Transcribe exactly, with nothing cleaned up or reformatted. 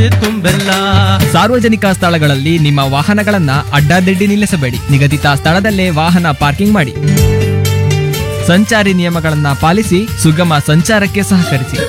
ಆಸೆ ತುಂಬೆಲ್ಲ. ಸಾರ್ವಜನಿಕ ಸ್ಥಳಗಳಲ್ಲಿ ನಿಮ್ಮ ವಾಹನಗಳನ್ನ ಅಡ್ಡಾದಿಡ್ಡಿ ನಿಲ್ಲಿಸಬೇಡಿ. ನಿಗದಿತ ಸ್ಥಳದಲ್ಲೇ ವಾಹನ ಪಾರ್ಕಿಂಗ್ ಮಾಡಿ. ಸಂಚಾರಿ ನಿಯಮಗಳನ್ನ ಪಾಲಿಸಿ ಸುಗಮ ಸಂಚಾರಕ್ಕೆ ಸಹಕರಿಸಿ.